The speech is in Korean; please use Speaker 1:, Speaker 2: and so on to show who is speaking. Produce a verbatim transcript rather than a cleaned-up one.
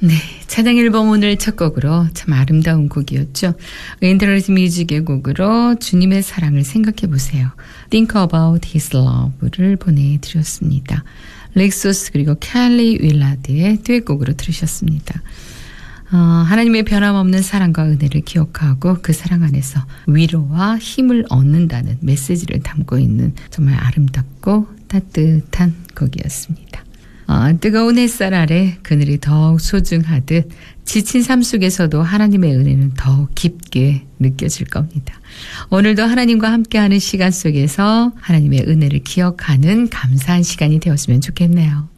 Speaker 1: 네, 찬양 앨범 오늘 첫 곡으로 참 아름다운 곡이었죠. 인터넷 뮤직의 곡으로 주님의 사랑을 생각해 보세요. Think About His Love를 보내드렸습니다. 렉소스 그리고 캘리 윌라드의 듀엣곡으로 들으셨습니다. 어, 하나님의 변함없는 사랑과 은혜를 기억하고 그 사랑 안에서 위로와 힘을 얻는다는 메시지를 담고 있는 정말 아름답고 따뜻한 곡이었습니다. 어, 뜨거운 햇살 아래 그늘이 더욱 소중하듯 지친 삶 속에서도 하나님의 은혜는 더욱 깊게 느껴질 겁니다. 오늘도 하나님과 함께하는 시간 속에서 하나님의 은혜를 기억하는 감사한 시간이 되었으면 좋겠네요.